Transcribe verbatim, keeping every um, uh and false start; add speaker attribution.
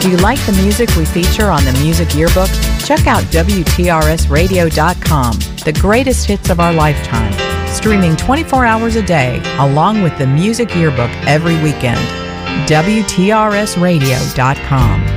Speaker 1: Do you like the music we feature on the Music Yearbook? Check out W T R S radio dot com, the greatest hits of our lifetime, streaming twenty-four hours a day, along with the Music Yearbook every weekend. W T R S radio dot com.